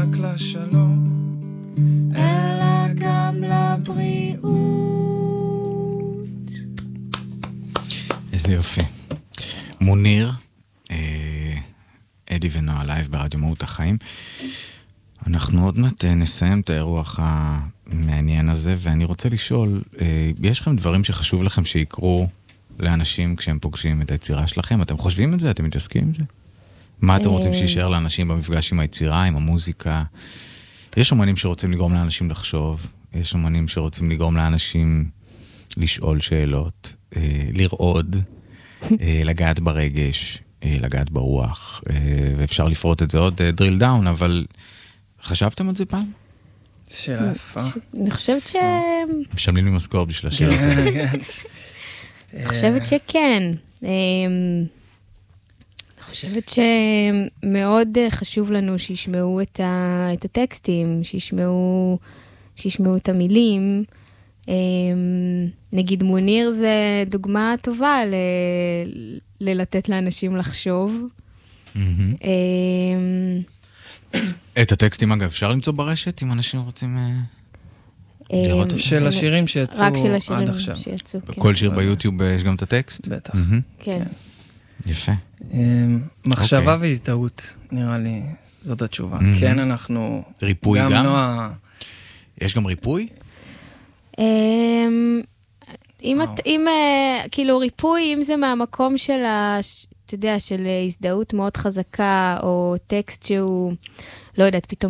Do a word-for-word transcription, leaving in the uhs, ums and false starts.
רק לשלום, אלא גם לבריאות. איזה יופי. מוניר, אדי ונועה לייב ברדיו מהות החיים. אנחנו עוד מעט נסיים את האירוח המעניין הזה, ואני רוצה לשאול, יש לכם דברים שחשוב לכם שיקרו לאנשים כשהם פוגשים את היצירה שלכם? אתם חושבים את זה? אתם מתעסקים עם זה? מה אתם רוצים שישאר לאנשים במפגש עם היצירה, עם המוזיקה? יש אומנים שרוצים לגרום לאנשים לחשוב, יש אומנים שרוצים לגרום לאנשים לשאול שאלות, לרעוד, לגעת ברגש, לגעת ברוח, ואפשר לפרוט את זה עוד drill down, אבל חשבתם על זה פעם? שאלה יפה. אני חושבת ש... משלמים לי משכורת בשביל השאלות. אני חושבת שכן. אני חושבת שמאוד חשוב לנו שישמעו את הטקסטים, שישמעו את המילים. נגיד מוניר זה דוגמה טובה ללתת לאנשים לחשוב. את הטקסטים אגב אפשר למצוא ברשת אם אנשים רוצים לראות את של השירים שיצאו רק של השירים עד עכשיו. שיצאו, כן. בכל שיר ביוטיוב יש גם את הטקסט? בטח. כן. יפה. מחשבה והזדהות, נראה לי, זאת התשובה. כן, אנחנו... ריפוי גם? נועה... יש גם ריפוי? אם, אם, כאילו ריפוי, אם זה מהמקום של, אתה יודע, של הזדהות מאוד חזקה, או טקסט שהוא, לא יודעת, פתאום